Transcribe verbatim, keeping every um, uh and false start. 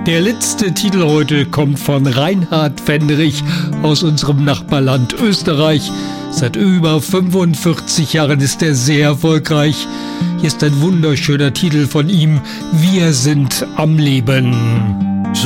Der letzte Titel heute kommt von Reinhard Fendrich aus unserem Nachbarland Österreich. Seit über fünfundvierzig Jahren ist er sehr erfolgreich. Hier ist ein wunderschöner Titel von ihm: Wir sind am Leben.